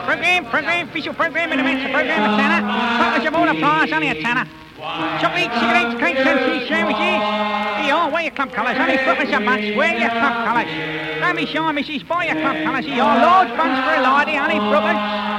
Program, official program in the men's program of Tanner. Package of all the prize, only a Tanner. Chocolate, cigarettes, cakes and cheese sandwiches. Here, wear your club colours, only footers a much. Wear your club colours. Don't be shy, missus, buy your club colours. Here, large buns for a lady, only footers.